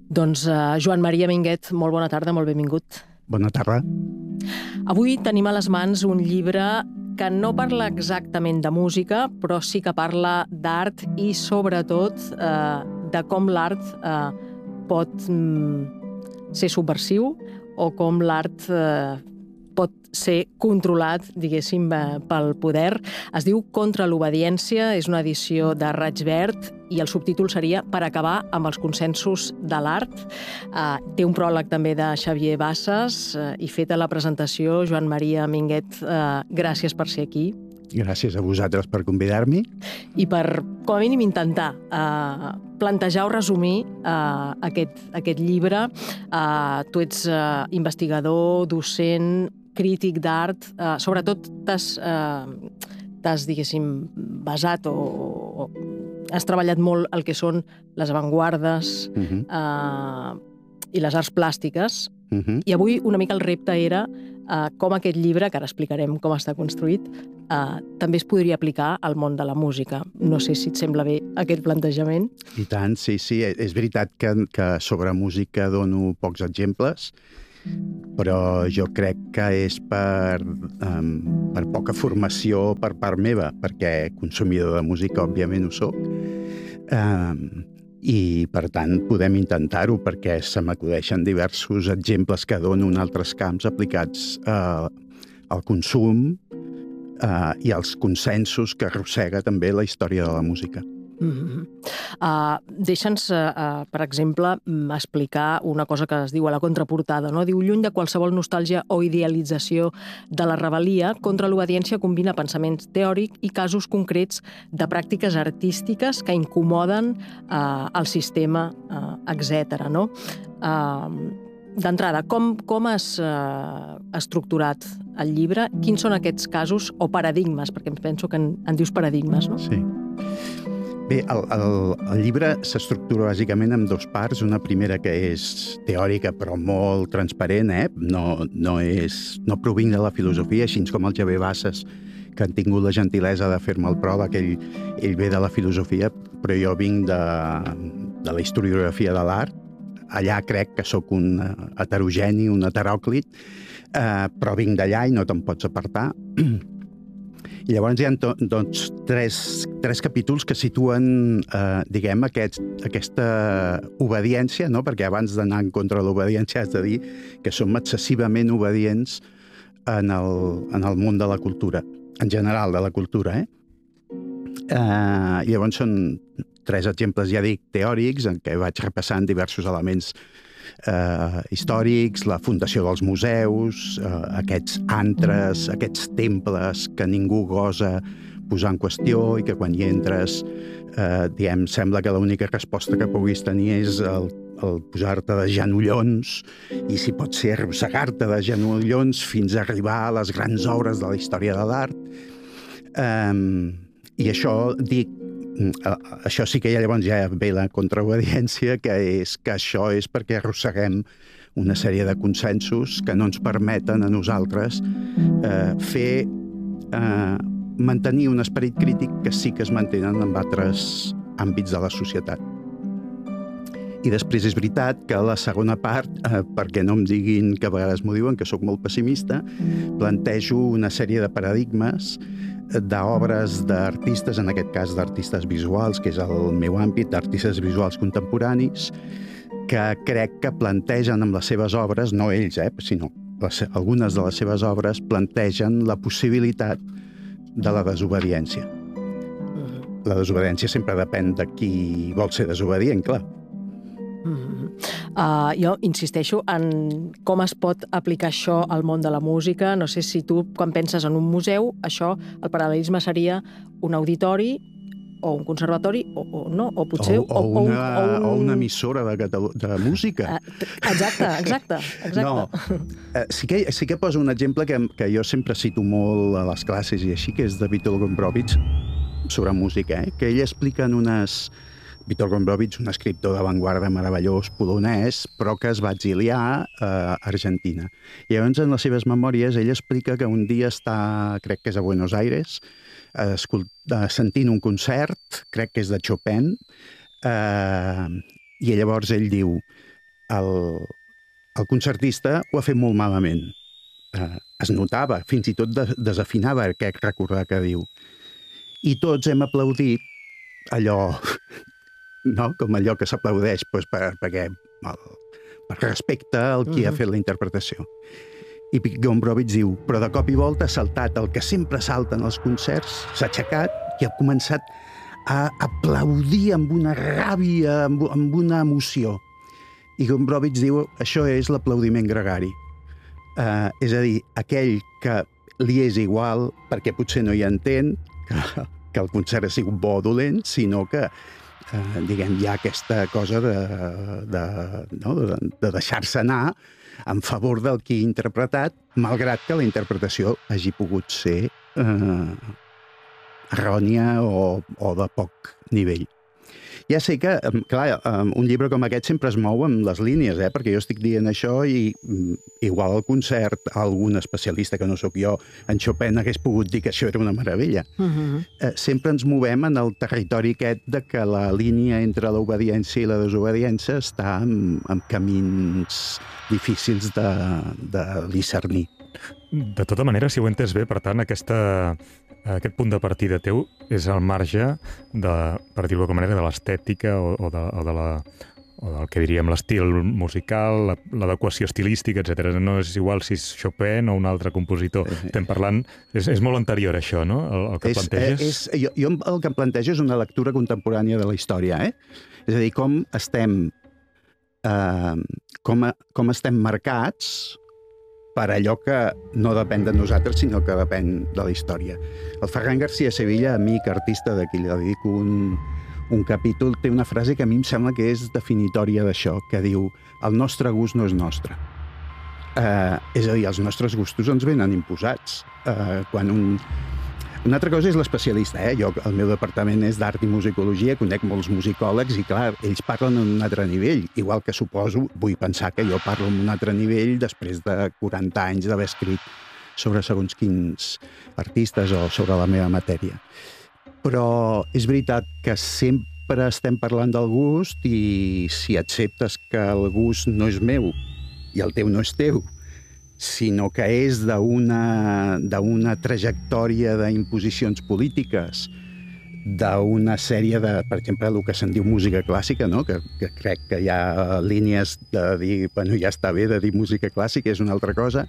Doncs Joan Maria Minguet, molt bona tarda, molt benvingut. Bona tarda. Avui tenim a les mans un llibre que no parla exactament de música, però sí que parla d'art i, sobretot, de com l'art pot ser subversiu o com l'art pot ser controlat, diguéssim, pel poder. Es diu Contra l'obediència, és una edició de Raig Verd i el subtítol seria Per acabar amb els consensos de l'art. Té un pròleg també de Xavier Bassas i feta la presentació, Joan Maria Minguet, gràcies per ser aquí. Gràcies a vosaltres per convidar-m'hi. I per, com a mínim, intentar plantejar o resumir aquest llibre. Tu ets investigador, docent, crític d'art. Sobretot t'has, diguéssim, basat o has treballat molt el que són les avantguardes i les arts plàstiques. I avui una mica el repte era com aquest llibre, que ara explicarem com està construït, també es podria aplicar al món de la música. No sé si et sembla bé aquest plantejament. I tant, sí. És veritat que sobre música dono pocs exemples, però jo crec que és per poca formació per part meva, perquè consumidor de música, òbviament, ho soc. I, per tant, podem intentar-ho, perquè se m'acudeixen diversos exemples que dono en altres camps aplicats al consum i als consensos que arrossega també la història de la música. Deixa'ns, per exemple, explicar una cosa que es diu a la contraportada, no? Diu, lluny de qualsevol nostàlgia o idealització de la rebel·lia, Contra l'obediència combina pensaments teòrics i casos concrets de pràctiques artístiques que incomoden el sistema, etc. No? D'entrada, com has estructurat el llibre? Quins són aquests casos o paradigmes? Perquè penso que en dius paradigmes, no? Sí. Bé, el llibre s'estructura bàsicament en dues parts. Una primera que és teòrica però molt transparent, no provinc de la filosofia, així com el Xavier Bassas, que han tingut la gentilesa de fer-me el pròleg, ell ve de la filosofia, però jo vinc de la historiografia de l'art. Allà crec que sóc un heterogeni, un heteròclit, però vinc d'allà i no te'n pots apartar. I llavors hi ha doncs, tres capítols que situen, diguem, aquesta obediència, no? Perquè abans d'anar en contra l'obediència has de dir que som excessivament obedients en el món de la cultura, en general de la cultura. Llavors són tres exemples, ja dic, teòrics, en què vaig repassant diversos elements històrics, la fundació dels museus, aquests antres, aquests temples que ningú gosa posar en qüestió i que quan hi entres, sembla que l'única resposta que puguis tenir és el posar-te de genollons i, si pot ser, arrossegar-te de genollons fins a arribar a les grans obres de la història de l'art. I això, dic, això sí que llavors ja ve la contraobediència, que això és perquè arrosseguem una sèrie de consensos que no ens permeten a nosaltres mantenir un esperit crític que sí que es mantenen en altres àmbits de la societat. I després és veritat que la segona part, perquè no em diguin, que a vegades m'ho diuen, que sóc molt pessimista, plantejo una sèrie de paradigmes d'obres d'artistes, en aquest cas d'artistes visuals, que és el meu àmbit, d'artistes visuals contemporanis, que crec que plantegen amb les seves obres, no ells, sinó algunes de les seves obres, plantegen la possibilitat de la desobediència. La desobediència sempre depèn de qui vol ser desobedient, clar. Jo insisteixo en com es pot aplicar això al món de la música. No sé si tu, quan penses en un museu, això, el paral·lelisme seria un auditori o un conservatori, o no, o potser... O una emissora de música. Exacte. No, sí que poso un exemple que jo sempre cito molt a les classes i així, que és de Vítor Gombrowicz, sobre música, que ell explica en unes... Vítor Gombrowicz, un escriptor d'avantguarda meravellós polonès, però que es va exiliar a Argentina. I llavors, en les seves memòries, ell explica que un dia està, crec que és a Buenos Aires, sentint un concert, crec que és de Chopin, i llavors ell diu: el concertista ho ha fet molt malament. Es notava, fins i tot desafinava aquest recordar que diu. I tots hem aplaudit allò, no? Com allò que s'aplaudeix per respecte al qui ha fet la interpretació. I Gombrowicz diu, però de cop i volta ha saltat el que sempre salta en els concerts, s'ha aixecat i ha començat a aplaudir amb una ràbia, amb una emoció. I Gombrowicz diu, això és l'aplaudiment gregari. És a dir, aquell que li és igual, perquè potser no hi entén, que el concert ha sigut bo o dolent, sinó que diguem, hi ha aquesta cosa de deixar-se anar en favor del qui ha interpretat, malgrat que la interpretació hagi pogut ser errònia o de poc nivell. Ja sé que, clar, un llibre com aquest sempre es mou amb les línies, perquè jo estic dient això i igual al concert algun especialista que no sóc jo, en Chopin, hagués pogut dir que això era una meravella. Sempre ens movem en el territori aquest de que la línia entre l'obediència i la desobediència està en camins difícils de discernir. De tota manera, si ho he entès bé, per tant, aquest punt de partida teu és al marge de, per dir-ho d'alguna manera, de l'estètica o del que diríem l'estil musical, l'adequació estilística, etc. No és igual si és Chopin o un altre compositor. Estem parlant... És molt anterior, això, no? El que planteges? Jo el que plantejo és una lectura contemporània de la història, És a dir, com estem marcats per allò que no depèn de nosaltres, sinó que depèn de la història. El Ferran García Sevilla, amic, artista, de qui li dedico un capítol, té una frase que a mi em sembla que és definitòria d'això, que diu, el nostre gust no és nostre. És a dir, els nostres gustos ens venen imposats. Una altra cosa és l'especialista, Jo, el meu departament és d'art i musicologia, conec molts musicòlegs i, clar, ells parlen en un altre nivell, igual que suposo, vull pensar que jo parlo en un altre nivell després de 40 anys d'haver escrit sobre segons quins artistes o sobre la meva matèria. Però és veritat que sempre estem parlant del gust i si acceptes que el gust no és meu i el teu no és teu, sinó que és d'una trajectòria d'imposicions polítiques, d'una sèrie de, per exemple, el que se'n diu música clàssica, no? que crec que hi ha línies de dir, bueno, ja està bé de dir música clàssica, és una altra cosa.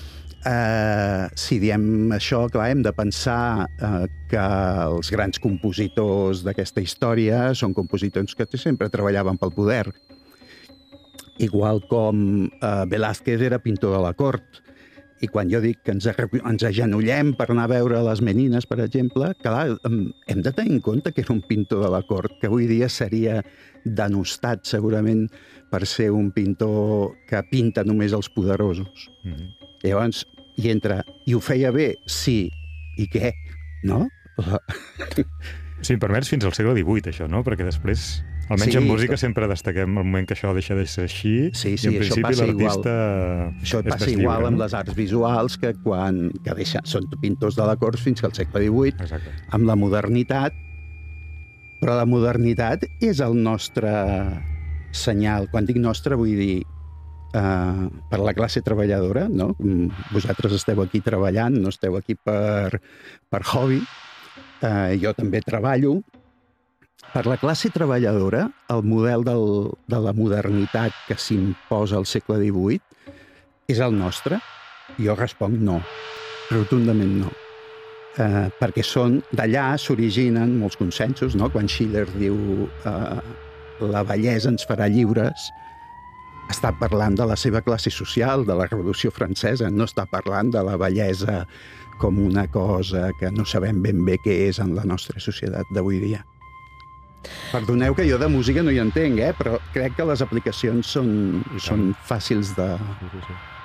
Si diem això, clar, hem de pensar que els grans compositors d'aquesta història són compositors que sempre treballaven pel poder. Igual com Velázquez era pintor de la cort. I quan jo dic que ens agenollem per anar a veure les Menines, per exemple, clar, hem de tenir en compte que era un pintor de la cort, que avui dia seria denostat segurament per ser un pintor que pinta només els poderosos. Llavors, i ho feia bé, sí, i què? No? Si em permets, fins al segle XVIII, això, no? Perquè després... Almenys en música sempre destaquem el moment que això deixa de ser així i en principi l'artista... Això passa igual amb les arts visuals que són pintors de la cort fins al segle XVIII, amb la modernitat, però la modernitat és el nostre senyal. Quan dic nostre vull dir per la classe treballadora, no? Vosaltres esteu aquí treballant, no esteu aquí per hobby, jo també treballo. Per la classe treballadora, el model de la modernitat que s'imposa al segle XVIII és el nostre? Jo responc no, rotundament no. Perquè d'allà s'originen molts consensos, no? Quan Schiller diu la bellesa ens farà lliures, està parlant de la seva classe social, de la Revolució Francesa, no està parlant de la bellesa com una cosa que no sabem ben bé què és en la nostra societat d'avui dia. Perdoneu que jo de música no hi entenc, però crec que les aplicacions són fàcils de...